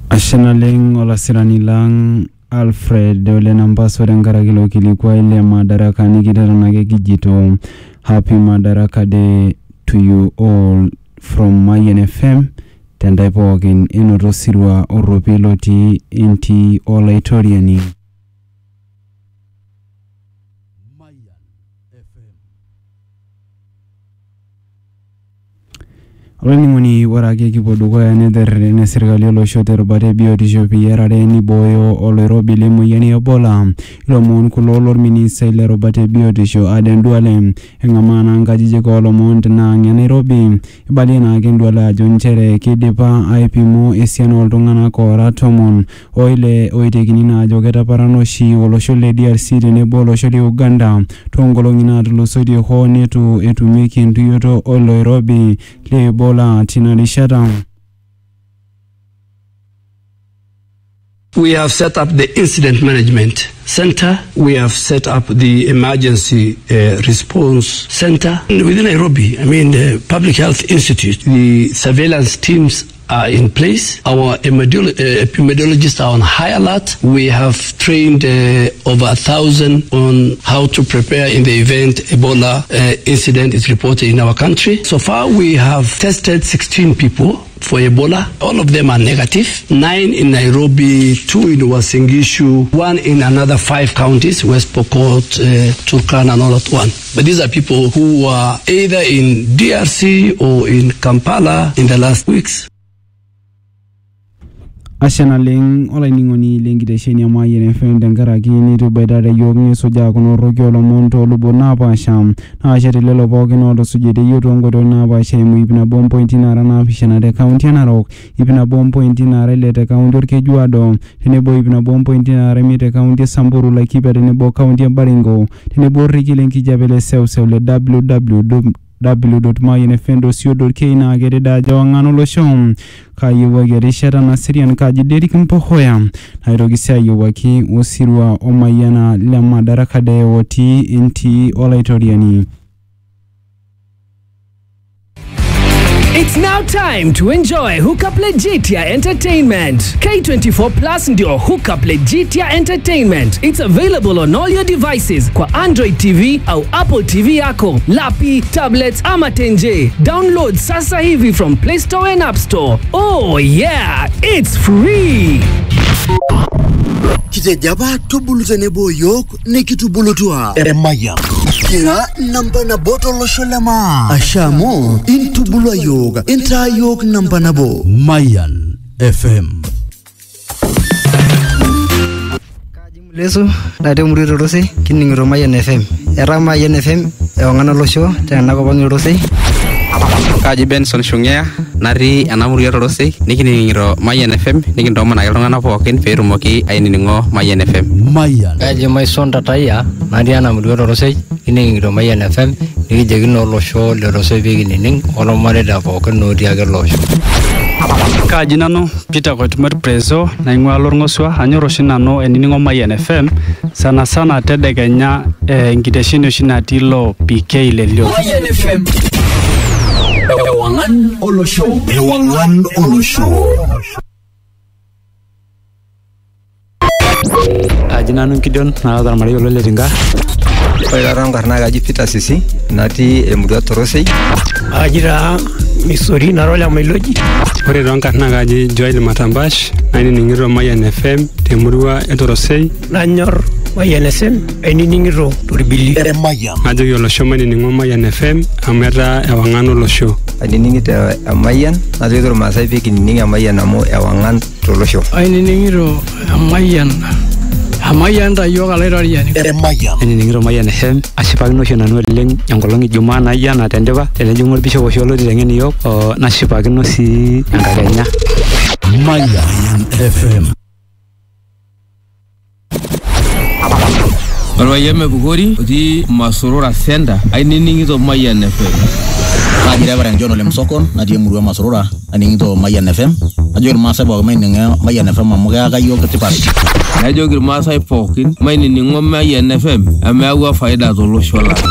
Ashenaleng olasirani lang Alfred ole nambaso rengaragilo kilikuwa ile madaraka nikitaranake kijito. Happy Madaraka Day to you all from Mayan FM. Tendai pookin enoto sirua oropiloti inti olaitoriani. Olengoni warake kipoduko ya nether ne serikali olosho terubate biotisho piyerare ni boyo oloirobi lemoyiani Ebola. Ilomon kulo olorminista ile rubate biotisho Aden Duale engamana nkajijik olomon na Nairobi. Ibalina ake Duale ajo nchere kidipa aipimo esiana oltung'anak ora 10 oile oitekini na ajo ketaparanoshi olosho le DRC tenebo olosho le Uganda tongolongi natulusoitie hoo netu etumieki entuyoto oloirobi le Ebola tinarishata. We have set up the Incident Management Center. We have set up the Emergency Response Center. Within Nairobi, the Public Health Institute, the surveillance teams are in place. Our epidemiologists are on high alert. We have trained over 1,000 on how to prepare in the event Ebola incident is reported in our country. So far, we have tested 16 people for Ebola. All of them are negative. 9 in Nairobi, 2 in Uasin Gishu, 1 in another 5 counties, West Pokot, Turkana, and all at one. But these are people who are either in DRC or in Kampala in the last weeks. Ashenaleng olainingoni lengitesheni ya Mayan FM dengaraki nitubaidare yognye soja kuno roki olomonto lubona pasha na ashetelelo pookin otosujete yotongoto na pasha ipina bompointi nara napishana te county Narok, ipina bompointi nara ile te county Orkejuado, tenebo ipina bompointi nara mite county Samburu Laikipia, tenebo county Baringo, tenebo rikile nkijapele seusele www.mayanfm.co.ke na gereda jawangano loshom kayiwa gerishara na sirian kaji Derek Mpohoya nairogisia yiwaki usirwa omayana la Madaraka Day woti inti olaitoriani. It's now time to enjoy Hookup Legitia Entertainment. K24 Plus ndio Hookup Legitia Entertainment. It's available on all your devices kwa Android TV au Apple TV yako, lapi, tablets ama tenje. Download sasa hivi from Play Store and App Store. Oh yeah, it's free. Kitejaba tubuluze nebo yok nekitubulutua Maya. Kira namba na botolo sholema Ashamo intubulwa yoga inta yok namba na bo Mayan FM. Leso dade muriro rose kiningiro Mayan FM. Era Mayan FM ewangana losho tena kopangiro rose. Kaji Benson Shungea nari anamuri rose nikiningiro Mayan FM nikindoma na iltung'anak pookin peetumoki ainining'o Mayan FM. Mayan. Kaji Maison Tataya nari anamuri rose kiningiro Mayan FM nikijekino losho le rose pekinining olomareda pookin otii ake losho. Kaji nanu Peter Koitumet Preso naing'ua Lorng'osua anyor oshi nanu enining'o Mayan FM sana tedekenya enkitesheni oshi natii lo PK lelio. Mayan FM. Ewangan Olosho. Ajinanu Gideon na Mario Letinga. Oira rangarna gaji Peter Sisi nati emurua Torosei. Ajira Misori narola Meloji. Ore rangarna gaji Joel Matambash naniningiro Mayan FM temurua Torosei. Nanyor Mayan FM eniningiro Torbili. Mayan. Ajo yolosho manining'o Mayan FM ameta ewangan Olosho. Aininingito Mayan najoito Masai pekinining Mayan amu ewangan tolosho. Aininingiro Mayan Mayan tayo kalaitoriani. Mayan. Eniningiro Mayan FM ashipakino oshi nanu oleng enkolong Ijumaa nayia natendipa tenejing'u orbishop oshi olotiteng'eni yiok nashipakino sii enkakenya. Mayan FM. Orwayeme Bugori di Masurura Senda aininingito Mayan FM. Kajira bara njono le msokon na die murua Masurura aniningito Mayan FM. Ajo irmasa ba maininga Mayan FM amuga kayo ketipari. Ajo irmasa pookin mainingo Mayan FM ameawa faida tolosho la.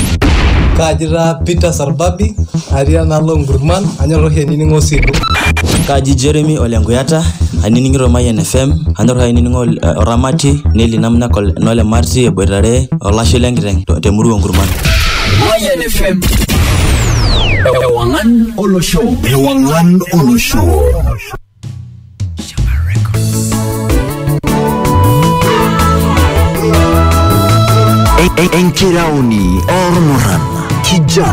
Kajira Peter Sarbabi Ariana Longurman anyor eningo siku. Kaji Jeremy Olenguyata, aniningiro Mayan FM, andor aniningiro Oramati, Neli Namnakol Nole Marti Boitare, Olasho Lengireng Temuru Ngurman. Mayan FM. Ewangan Olo Show. Ewangan Olo Show. Enkirauni Ormoran Kijana